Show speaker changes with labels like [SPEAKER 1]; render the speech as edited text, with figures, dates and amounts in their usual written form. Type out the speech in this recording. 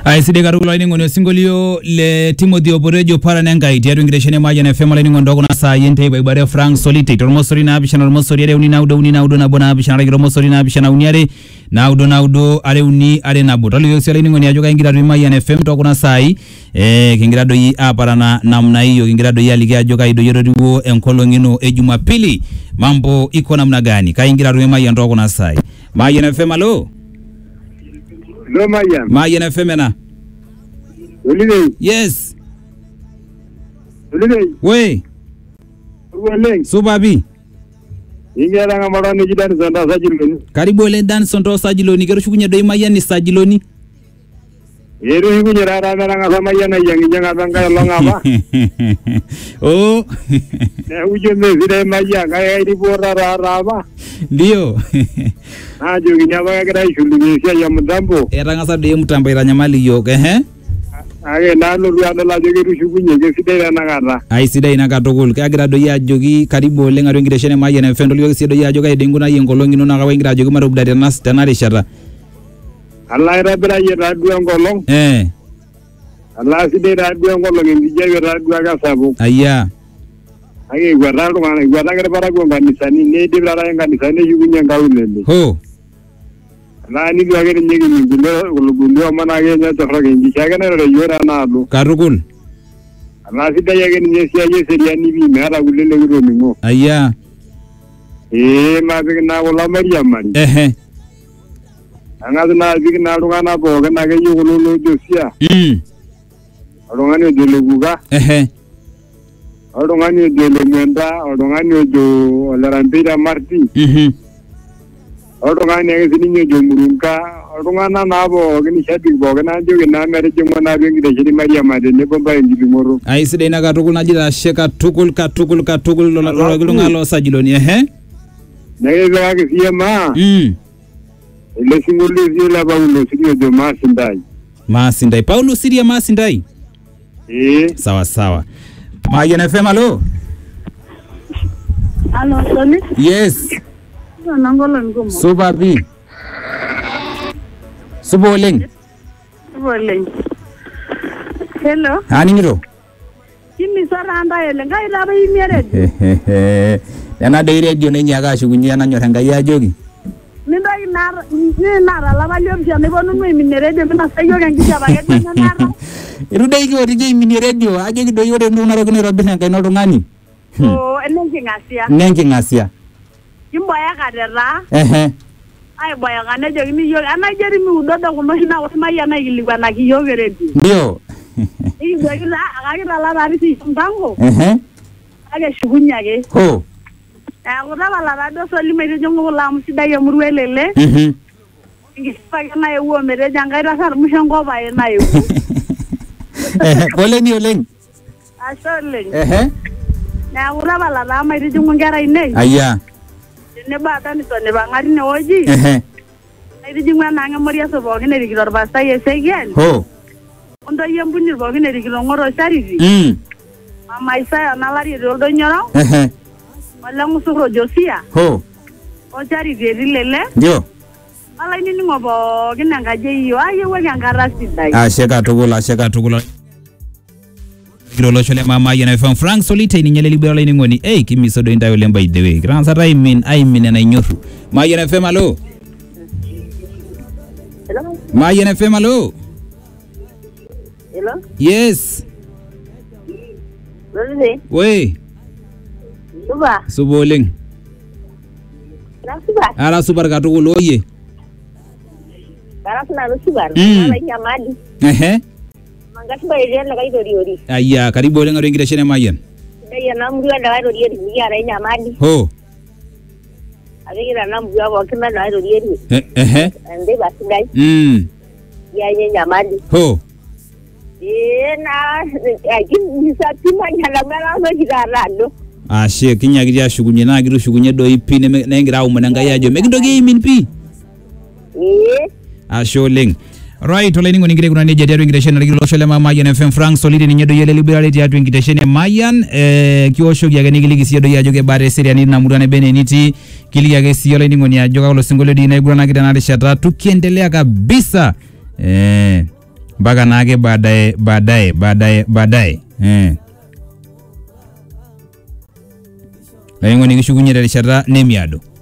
[SPEAKER 1] Aiside katukul aining'oni osingolio le Timothy Oporejo Paranengai tiatua enkitesheni Mayian FM olainining'oni na saa yente ibaibare Frank Solitei tormosori naapishana ormosori are uni naudo nabo naapishana are ormosori naapishana uni are naudo are uni are nabo toliki sio olainining'oni ajo kaingira tu Mayian FM tokuna saai kingira doi aparana namna hiyo kingira doi aliki ajo kaidoyorotiwo enkolong ino e Jumapili mambo iko namna gani kaingira tu Mayian tokuna saai Mayian FM alo
[SPEAKER 2] Hello Mayian.
[SPEAKER 1] Mayian FM na.
[SPEAKER 2] Olivei.
[SPEAKER 1] Yes.
[SPEAKER 2] Olivei.
[SPEAKER 1] We.
[SPEAKER 2] Oleng.
[SPEAKER 1] Subabi.
[SPEAKER 2] Ingera ngamarani jidan sonda sajiloni.
[SPEAKER 1] Karibu ole dan sonda sajiloni kero shukunya doi Mayian ni sajiloni.
[SPEAKER 2] Yero hikunya rara nanga sama Mayian yang janga banga longa ba.
[SPEAKER 1] Oh.
[SPEAKER 2] Na ujome vile Mayian kaya ilipora rara ba.
[SPEAKER 1] Ndio.
[SPEAKER 2] Ajo kinyaba kira shulunisia ya mtambo.
[SPEAKER 1] Era ngasa de mtambo iranyamali yo
[SPEAKER 2] Age nalo ruanda la jogi shukunye ke sidai na ngata.
[SPEAKER 1] Ai sidai na katokul kagira do ya jogi karibu ole ngaro ngireshene Mayian FM do sido ya joga idenguna yengolongi no naka wengira jogi maro budare nas tanari shara.
[SPEAKER 2] Allah rabira ye radu ngolong. Allah sidai radu ngolong ngijaga radu aga sabu.
[SPEAKER 1] Ayya.
[SPEAKER 2] Age guarda ngara para go kanisani ne de rara kanisani shukunye ngaulele.
[SPEAKER 1] Ho.
[SPEAKER 2] Nani do agere nyegi ngulo mana ge nya to roge ngi chagana ro yora na do
[SPEAKER 1] Karukul.
[SPEAKER 2] Ala sida yage ni sia ye seria ni bi mera gulele gro mingo.
[SPEAKER 1] Ayya.
[SPEAKER 2] Ma bi na wala Maria mari. Anga na bi na ro ngana bo ga na ge yugo lo do sia. Ro ngani de le guga. Ro ngani de le menda, ro ngani do la rambira marti. Orongani ngini jomurunka orongana nabo gini shati bogana joge na mere jomo na bengi de jiri Maria made ne bomba ndili moro
[SPEAKER 1] ai side na katukul najira sheka tukul lo ngalo sajiloni
[SPEAKER 2] nege ga ke siema ile singuli zile Paulo sirio do masindai
[SPEAKER 1] Paulo siria masindai sawa Mayian FM alo
[SPEAKER 3] Soni
[SPEAKER 1] yes
[SPEAKER 3] Nangolo ngomo.
[SPEAKER 1] Subabi. Suboleng.
[SPEAKER 3] Hello.
[SPEAKER 1] Aningiro.
[SPEAKER 3] Kimi saranda ele ngai laba imere.
[SPEAKER 1] Yana de radio ne nyaga shugunya na nyora ngai ajogi.
[SPEAKER 3] Nindai nara laba lyom jame bonu imere de na sayo ngi jaba ke nara.
[SPEAKER 1] Irudai ki ori je imini radio ajogi do yore nduna ro kunira bina ngai no ngani.
[SPEAKER 3] Oh enengi ngasia. Imboya kadera ai boya kana jogi ni yo ana jeri mi udodo kuno hina wasma yana iligwa na kiyo geredi
[SPEAKER 1] ndio
[SPEAKER 3] jogi la akira la bari si mbango age shugunya ge
[SPEAKER 1] ho
[SPEAKER 3] akura la rado so limere jongo la musida ya murwelele ngisipaka na yewo mere janga ira sar mushango ba na yewo
[SPEAKER 1] bole ni oleng
[SPEAKER 3] asholeng na akura la la mai jongo ngara ine
[SPEAKER 1] ayya
[SPEAKER 3] ne ba tan to ne ba ngari ne oji ai dijingwa na nga moria so bo ne rigiro ba sa ye segen
[SPEAKER 1] ho
[SPEAKER 3] ondo yembunir bo ne rigiro ngoro sarizi mama isa na lari do nyoro wala musuro josia
[SPEAKER 1] ho
[SPEAKER 3] o jari lele
[SPEAKER 1] ndio
[SPEAKER 3] ala ni ngobo gina ngaje iyo aye we ngara sidai
[SPEAKER 1] asheka tugula Kilolo shole mama yana FM Frank Solitei ni nyele libera line ngoni kimiso do ndayo lemba by the way granza I mean na inyofu Mayian FM alo
[SPEAKER 3] hello
[SPEAKER 1] Mayian FM alo
[SPEAKER 3] hello
[SPEAKER 1] yes we suboleng ala subar katukul oye
[SPEAKER 3] ala nyamadi Ngasiba ile la kaido riori.
[SPEAKER 1] Ayya karibu ole ngaro ngireshene Mayian.
[SPEAKER 3] Ya nambuya la kaido riori ya ra nyamadi.
[SPEAKER 1] Ho.
[SPEAKER 3] Agira nambuya wa kima la kaido riori. Ande basindai. Ya nyamadi.
[SPEAKER 1] Ho.
[SPEAKER 3] Na ajin satima nyala mala no girarando.
[SPEAKER 1] Ashe kinyagira shugunye na giru shugunye do ipine na ngira umunanga yajo megidoge imin pi. Asholeng. Right, ole ningo ningire kuna neje diatu ingitesheni rigilo shole mama Mayian FM Frank Solitei ni nyedo yele liberale diatu ingitesheni Mayian kiosho ya genigili kisiyo ya joge bare seria ni namurane bene niti kili ya kisiyo ole ningo ni ajoga ulo singole di na igura na kita na rishata tukiendelea kabisa mpaka naake baadaye laing'oni kishukunye terishata nemiado.